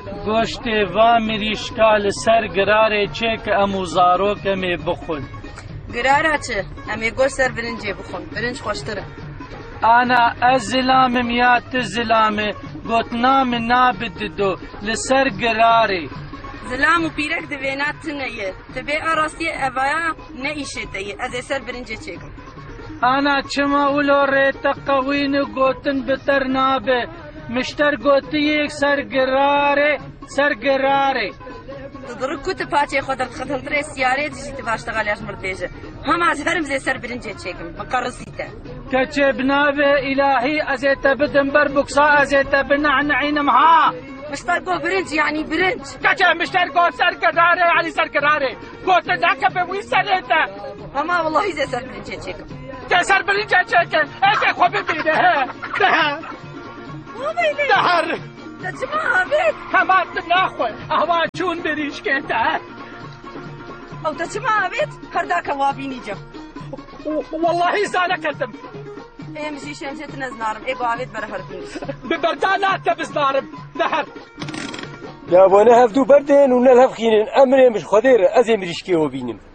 گۆشتێ وا مریشکا لەسەر گرارێ چێ کە ئەموو زارۆکەمێ بخۆن. گرارە چ؟ ئەمێ گۆشت سەر برنجێ بخۆن، برنج خۆشترە. ئانا ئەس زلامم یا ت زلامێ گوتنا من نابددۆ لەسەر گرارێ. زلام و پیرەک دەوێنات تنەیە، دەبێ ئاڕاستیە ئەڤایە نەئیشێتەیە، ئەزێ سەر برنجێ چێکم. ئانا چما ئولۆ ڕێتە قەوین و گوتن بتەر نابێ، مشتەر گوتیەک سەر گرارێ سەر گرارێ. دڕک کوتە پاچێ خۆ دەرخەتەنترێ سیارێ دژیتە باشتەغا لێش مردێژە. هەماز هەرم زێ سەر برنجێ چێکم، بقەڕسیتە. کەچێ بنابێ ئیلاهی ئەزێتە بدم بەر بوکسا ئەزێتە بنەعنەعینم ها. مشتەر گۆ برنج یعنی برنج. کەچێ مشتەر گۆ سەر گرارێ علی سەر گرارێ. گۆتە داکە بە وی سەرێتە. هەما وەڵڵاهی زێ سەر برنجێ چێکم. تێ سەر برنجێ چێکن، ئەزێ خۆ ببینە هە. دەهەر. دەچما ئابێت؟ هەماتم ناخۆی، ئەوا چوون بریشکێتە. ئەو دەچما ئابێت؟ هەرداکە وابینی جەم. وەڵڵاهی زانەکەتم. ئێمژی شێنجێت نەزنارم، ئێ بۆ ئاوێت بەرە هەربینی. ببەردا ناتە بزنارم، دەهەر. یا بۆنە هەفتوو بەردێن و نەل هەفخینن ئەمرێ مش خۆدێرە ئەزێ مریشکێوە بینم.